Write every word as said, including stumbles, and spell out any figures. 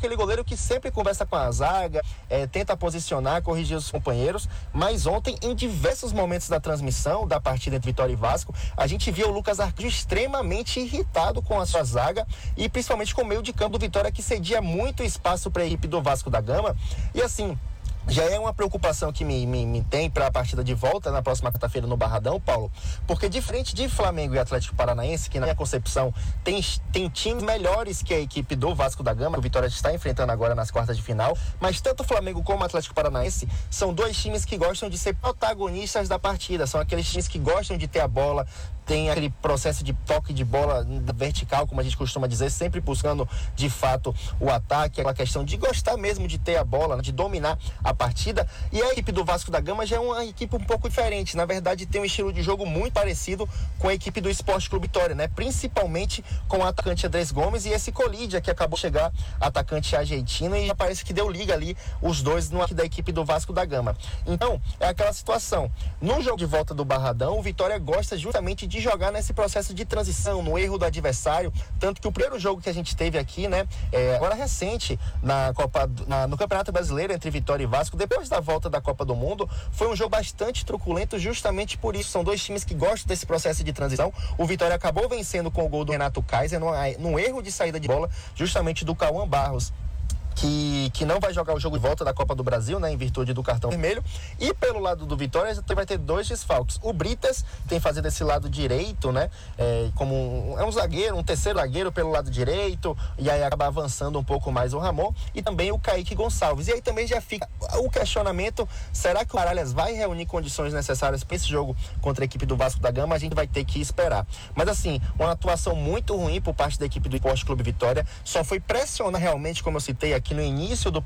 aquele goleiro que sempre conversa com a zaga, é, tenta posicionar, corrigir os companheiros, mas ontem, em diversos momentos da transmissão da partida entre Vitória e Vasco, a gente viu o Lucas Arcanjo extremamente irritado com a sua zaga e principalmente com o meio de campo do Vitória, que cedia muito espaço para a equipe do Vasco da Gama. E assim, já é uma preocupação que me, me, me tem para a partida de volta na próxima quarta-feira no Barradão, Paulo, porque diferente de Flamengo e Atlético Paranaense, que na minha concepção tem, tem times melhores que a equipe do Vasco da Gama, que o Vitória está enfrentando agora nas quartas de final, mas tanto o Flamengo como o Atlético Paranaense são dois times que gostam de ser protagonistas da partida, são aqueles times que gostam de ter a bola, tem aquele processo de toque de bola vertical, como a gente costuma dizer, sempre buscando de fato o ataque, aquela questão de gostar mesmo de ter a bola, de dominar a partida. E a equipe do Vasco da Gama já é uma equipe um pouco diferente, na verdade tem um estilo de jogo muito parecido com a equipe do Sport Clube Vitória, né? Principalmente com o atacante Andrés Gomes e esse Colídia, que acabou de chegar, atacante argentino, e já parece que deu liga ali os dois no da equipe do Vasco da Gama. Então, é aquela situação, no jogo de volta do Barradão, o Vitória gosta justamente de jogar nesse processo de transição, no erro do adversário, tanto que o primeiro jogo que a gente teve aqui, né, é, agora recente, na Copa, na, no Campeonato Brasileiro entre Vitória e Vasco, depois da volta da Copa do Mundo, foi um jogo bastante truculento justamente por isso. São dois times que gostam desse processo de transição. O Vitória acabou vencendo com o gol do Renato Kaiser, num, num erro de saída de bola, justamente do Cauã Barros, Que, que não vai jogar o jogo de volta da Copa do Brasil, né, em virtude do cartão vermelho. E pelo lado do Vitória vai ter dois desfalques. O Britas tem fazendo esse lado direito, né, é, como um, é um zagueiro, um terceiro zagueiro pelo lado direito, e aí acaba avançando um pouco mais o Ramon, e também o Kaique Gonçalves. E aí também já fica o questionamento, será que o Aralhas vai reunir condições necessárias para esse jogo contra a equipe do Vasco da Gama? A gente vai ter que esperar. Mas assim, uma atuação muito ruim por parte da equipe do Esporte Clube Vitória, só foi pressionar realmente, como eu citei aqui no início do